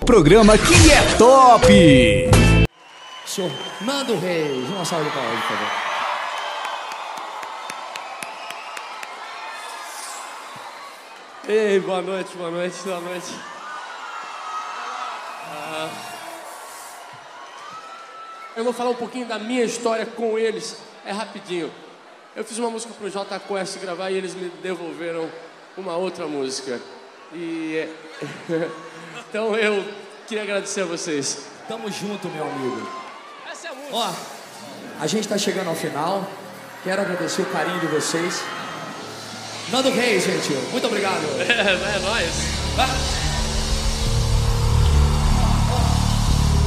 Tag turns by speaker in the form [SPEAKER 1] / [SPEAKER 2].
[SPEAKER 1] programa que é top!
[SPEAKER 2] Senhor Nando Reis, uma salva de palmas, por favor.
[SPEAKER 3] Ei, boa noite, boa noite, boa noite. Eu vou falar um pouquinho da minha história com eles, é rapidinho. Eu fiz uma música pro Jota Quest gravar e eles me devolveram uma outra música. Então eu queria agradecer a vocês.
[SPEAKER 2] Tamo junto, meu amigo.
[SPEAKER 3] Essa é a música.
[SPEAKER 2] Ó, a gente tá chegando ao final. Quero agradecer o carinho de vocês. Nando Reis, gente, muito obrigado.
[SPEAKER 3] É nóis.
[SPEAKER 2] Vai.